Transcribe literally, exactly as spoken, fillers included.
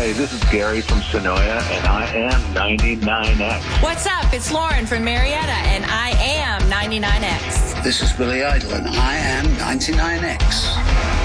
Hey, this is Gary from Sonoya, and I am ninety-nine X. What's up? It's Lauren from Marietta, and I am ninety-nine X. This is Billy Idol, and I am ninety-nine X.